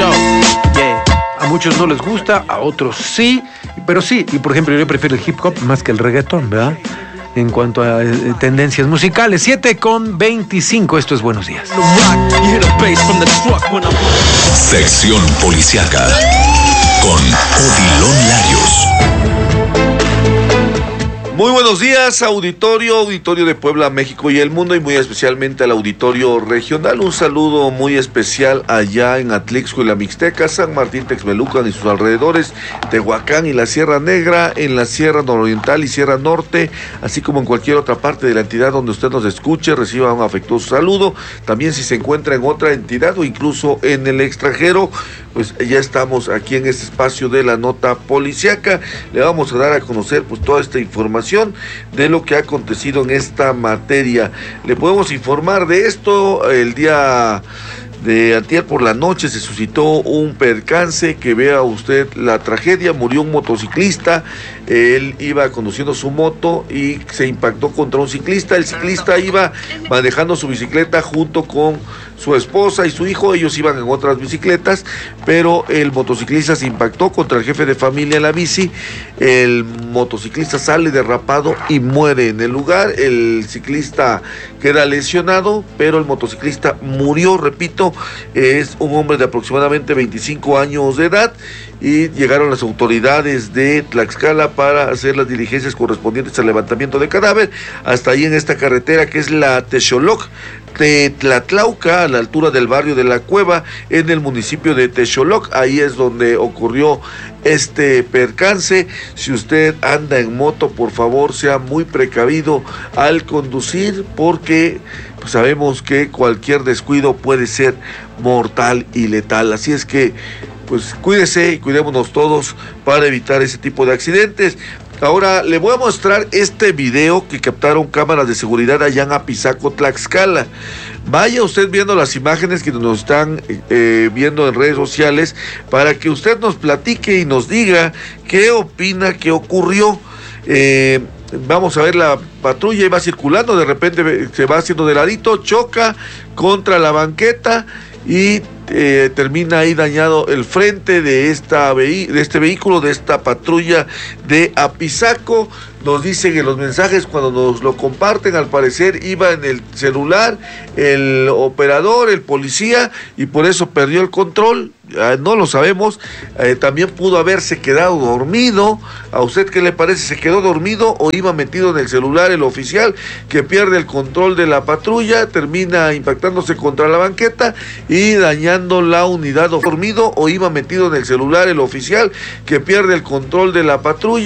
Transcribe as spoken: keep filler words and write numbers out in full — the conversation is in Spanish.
A muchos no les gusta, a otros sí, pero sí, y por ejemplo yo prefiero el hip hop más que el reggaetón, ¿verdad? En cuanto a eh, tendencias musicales. siete con veinticinco, esto es Buenos Días. Sección Policíaca con Odilon Larios. Muy buenos días, auditorio, auditorio de Puebla, México y el mundo, y muy especialmente al auditorio regional. Un saludo muy especial allá en Atlixco y la Mixteca, San Martín Texmelucan y sus alrededores, Tehuacán y la Sierra Negra, en la Sierra Nororiental y Sierra Norte, así como en cualquier otra parte de la entidad donde usted nos escuche, reciba un afectuoso saludo. También si se encuentra en otra entidad o incluso en el extranjero, pues ya estamos aquí en este espacio de la nota policíaca. Le vamos a dar a conocer pues toda esta información de lo que ha acontecido en esta materia. Le podemos informar de esto. El día de antier por la noche se suscitó un percance, que vea usted la tragedia. Murió un motociclista. Él iba conduciendo su moto y se impactó contra un ciclista. El ciclista iba manejando su bicicleta junto con su esposa y su hijo. Ellos iban en otras bicicletas, pero el motociclista se impactó contra el jefe de familia en la bici. El motociclista sale derrapado y muere en el lugar. El ciclista queda lesionado, pero el motociclista murió. Repito, es un hombre de aproximadamente veinticinco años de edad, y llegaron las autoridades de Tlaxcala para hacer las diligencias correspondientes al levantamiento de cadáver. Hasta ahí en esta carretera que es la Texoloc de Tlatlauca, a la altura del barrio de La Cueva, en el municipio de Texoloc. Ahí es donde ocurrió este percance. Si usted anda en moto, por favor sea muy precavido al conducir, porque pues sabemos que cualquier descuido puede ser mortal y letal. Así es que pues cuídese y cuidémonos todos para evitar ese tipo de accidentes. Ahora le voy a mostrar este video que captaron cámaras de seguridad allá en Apizaco, Tlaxcala. Vaya usted viendo las imágenes que nos están eh, viendo en redes sociales, para que usted nos platique y nos diga qué opina que ocurrió. Eh, vamos a ver, la patrulla iba circulando, de repente se va haciendo de ladito, choca contra la banqueta y eh, termina ahí dañado el frente de, esta vehi- de este vehículo, de esta patrulla de Apizaco. Nos dicen en los mensajes cuando nos lo comparten, al parecer iba en el celular el operador, el policía, y por eso perdió el control. Eh, no lo sabemos. Eh, también pudo haberse quedado dormido. ¿A usted qué le parece? ¿Se quedó dormido o iba metido en el celular el oficial, que pierde el control de la patrulla, termina impactándose contra la banqueta y dañando la unidad? ¿Dormido o iba metido en el celular el oficial, que pierde el control de la patrulla?